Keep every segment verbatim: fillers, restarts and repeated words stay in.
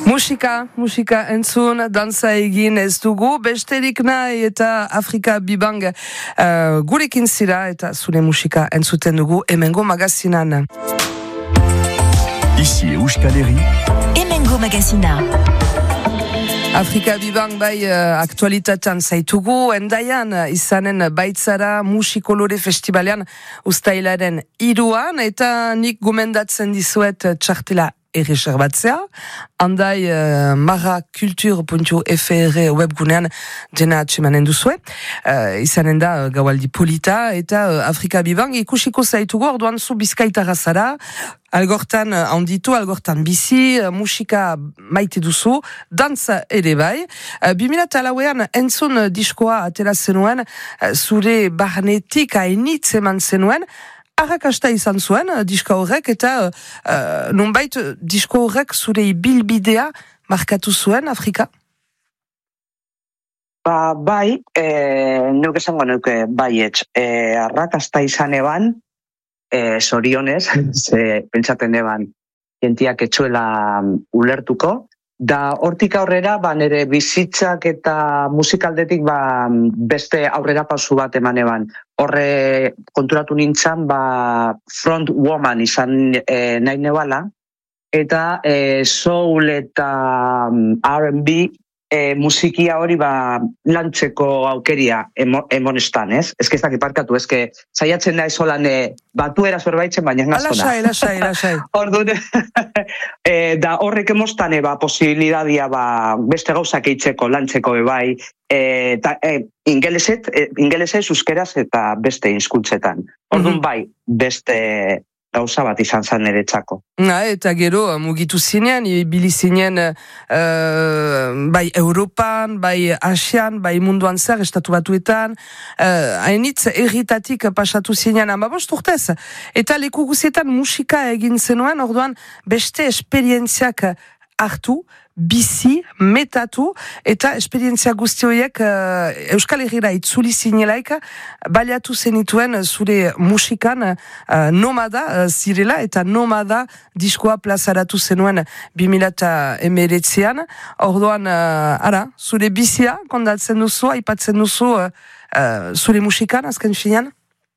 Musika, musika entzun, danza egin ez dugu, besterik nahi eta Afrika Bibang uh, gurekin zira eta zure musika entzuten dugu Hemengo magazinan. Ici Euskal Herri. Hemengo magazina. Afrika Bibang bai uh, aktualitatean zaitugu, endaian uh, izanen baitzara musikolore festivalean ustailaren iruan, eta nik gomendatzen dizuet uh, txartela erreserbatzea, handai uh, marakultur puntu f r webgunean dena atxemanen duzue, uh, izanen da uh, gaualdi polita, eta uh, Afrika Bibang ikusiko zaitugu, orduan zu bizkaitarra zara, algortan uh, handitu, algortan bizi, uh, musika maite duzu, dantza ere bai. Uh, bimila talauean entzun uh, diskoa atera zenuen, uh, zure barnetik hainitz eman zenuen, arrakasta izan zuen, uh, diska horrek, eta uh, nonbait disko horrek zure ibilbidea markatu zuen, Afrika? Ba, bai, e, nuke esango nuke baietz, e, arrakasta izan eban, e, sorionez, ze pentsaten eban, jentiak etxuela ulertuko, da hortik aurrera, ba, nire bizitzak eta musikaldetik ba, beste aurrera pausu bat eman eban. Horre konturatu nintzen, ba, front woman izan e, nahi nebala, eta e, soul eta R and B e, musikia hori ba, lantzeko aukeria emo, emonestan, ez? Ez que ez dakit parkatu, ez que saiatzen da ezolan e, batuera zorbaitzen, baina gazona. Alasai, alasai, alasai. Orduan, e, da horrek emostane ba, posibilidadia ba, beste gauzak eitzeko, lantzeko bebai, e, ta, e, ingeleset, e, ingelesez, euskeraz eta beste hizkuntzetan. Orduan, bai, beste gauza bat izan zen niretzako. Na, eta gero, mugitu zinean, ibili zinen uh, bai Europan, bai Asian, bai munduan zer, estatu batuetan, uh, hainitz erritatik pasatu zinean amabost urtez. Eta leku guzietan musika egin zenuen, orduan beste esperientziak hartu, bizi, metatu, eta esperientzia guzti horiek uh, Euskal Herrira itzuli zinelaik, baliatu zenituen zure musikan uh, nomada uh, zirela, eta nomada diskoa plazaratu zenuen bimila emeretzean. Orduan, uh, ara, zure bizia kondatzen duzu, aipatzen duzu uh, uh, zure musikan, azken finean?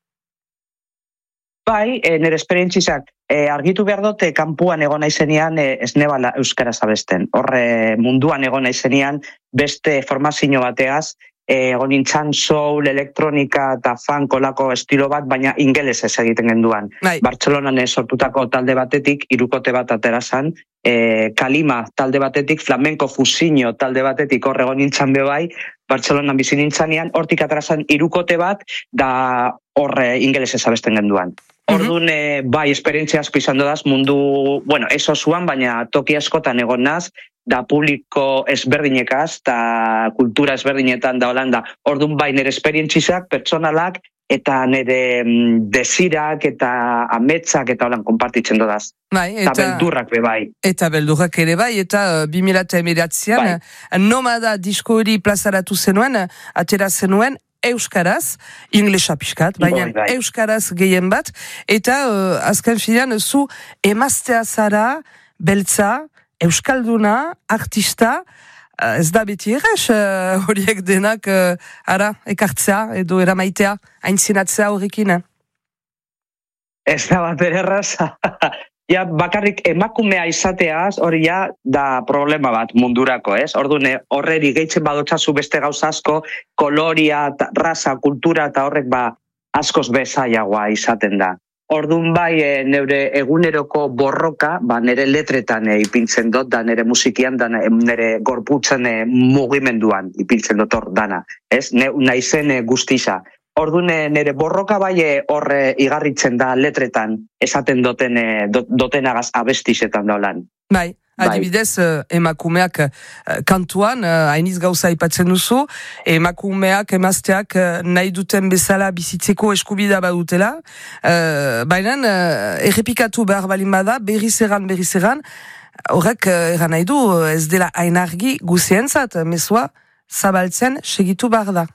Bai, e, nire esperientzizak, e, argitu behar dute kanpuan egon naizenean e, ez nebala euskaraz abesten. Horre munduan egon naizenean beste formazio bateaz, e, egon nintzen soul, elektronika eta funk olako estilo bat, baina ingelesez egiten genduan. Bai. Bartzelonan sortutako talde batetik, hirukote bat aterazan, e, Kalima talde batetik, flamenko fusiño talde batetik horre egon nintzen bebai, Bartzelonan bizi nintzanean, hortik aterazan hirukote bat, da horre ingelesez abesten genduan. Orduan, eh, bai, esperientzia asko izan dodaz, mundu, bueno, ez osuan, baina toki askotan egon naz, da publiko ezberdinekaz, da kultura ezberdinetan da Holanda. Orduan, bai, nire esperientzizak, pertsonalak, eta nire mm, desirak, eta ametzak, eta holan konpartitzen dodaz. Bai, eta, eta beldurrak be bai. Eta beldurrak ere bai, eta uh, bimila emeretzean, bai. Nomada disko hori plazaratu zenuen, atera zenuen, euskaraz, inglesa pixkat, baina bai, bai. euskaraz gehien bat, eta uh, azken finean zu emaztea zara, beltza, euskalduna, artista, uh, ez da beti errez, uh, horiek denak uh, ara, ekartzea, edo eramaitea, aintzinatzea horrekin. Eh? Ez da bat erraz. Ja, bakarrik emakumea izateaz, hori ja, da problema bat mundurako, ez? Orduan, horreri gehitzen badotzazu beste gauza asko, koloria, raza, kultura, eta horrek ba, askoz bezaiagoa izaten da. Orduan bai, e, neure eguneroko borroka, ba, nire letretan e, ipintzen dut, da nire musikian, da nire gorputzen e, mugimenduan ipintzen dut hor dana, ez? Ne, naizen e, guztiza. Orduan, nire borroka bai horre igarritzen da letretan esaten doten, dotenagaz abestizetan da holan. Bai, adibidez, bai. Emakumeak kantuan, hainiz gauza ipatzen duzu, emakumeak, emazteak nahi duten bezala bizitzeko eskubida badutela, baina errepikatu behar balin bada, berriz eran, berriz eran, horrek eran nahi du, ez dela hain argi guzientzat, mezua zabaltzen segitu behar da.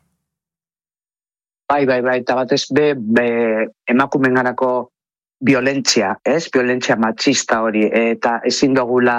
Bai, bai, bai, eta batez be, be emakumenganako violentzia, ez? Violentzia matxista hori, eta ezin dugula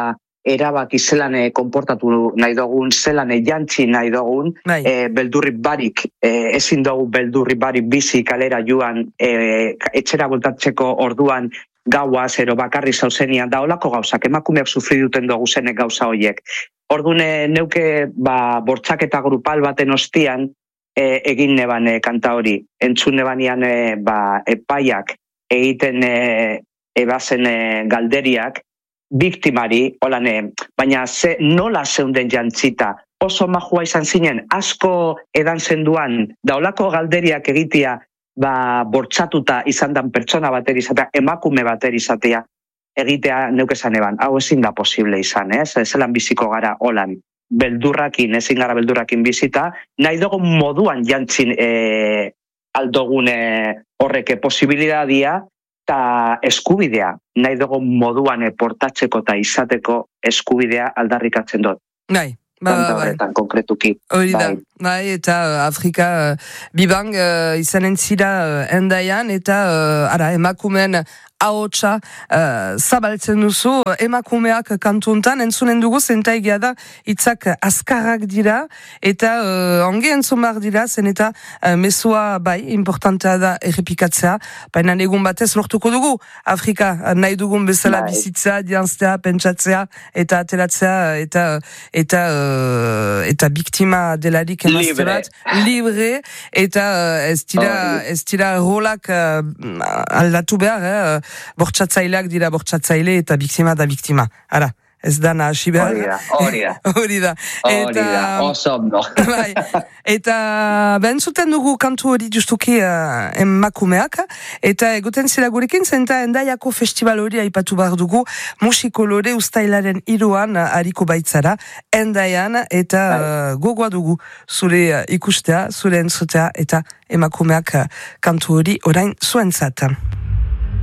erabaki zelan konportatu nahi dugun, zelan jantzi nahi dugun, e, beldurri barik, e, ezin dugu beldurri barik bizi kalera joan, e, etxera bultatzeko orduan gaua, zero bakarri zauzenian, da olako gauzak, emakumeak sufri duten dugu zenek gauza horiek. Ordune neuke ba, bortxaketa grupal baten ostian, e, egin neban e, kanta hori, entzun nebanian e, ba, epaiak egiten e, ebazen e, galderiak, biktimari, holane, baina ze, nola zeunden jantzita, oso majua izan zinen, asko edan zenduan, da olako galderiak egitea, ba, bortxatuta izan dan pertsona bateri izatea, emakume bateri izatea, egitea neukezan eban, hau ezin da posible izan, ez? Zelan biziko gara holan, beldurrakin, ezin gara beldurrakin bizita, nahi dugu moduan jantzin e, aldogune horreke posibilidadia, eta eskubidea, nahi dugu moduan portatzeko eta izateko eskubidea aldarrikatzen dut. Bai, bai, bai. Konkretuki. Hori da, bai, eta Afrika uh, bibang uh, izanen zira uh, endaian, eta uh, ara, emakumeen ahotsa uh, zabaltzen duzu, emakumeak kantuntan, entzunen dugu, zentaigia da, hitzak azkarrak dira, eta uh, ongi entzun behar dira, zen eta uh, mesua, bai, importantea da errepikatzea, baina egun batez lortuko dugu, Afrika nahi dugun bezala bai. Bizitzea, dianztea, pentsatzea, eta ateratzea, eta eta uh, eta biktima delarik emazte bat, libre, eta uh, ez dira, oh, ez dira rolak uh, aldatu behar, eh, bortxatzaileak dira bortxatzaile eta biktima da biktima. Ara, ez da nahasi behar. Hori da, hori da. Hori da. Hori da, oso ondo. Bai, eta bentzuten dugu kantu hori justuki uh, emakumeak, eta egoten zela gurekin, zenta Endaiako festival hori aipatu behar dugu, musikolore ustailaren iruan uh, hariko baitzara, Endaian, eta uh, gogoa dugu zure uh, ikustea, zure entzutea, eta emakumeak uh, kantu hori orain zuentzat.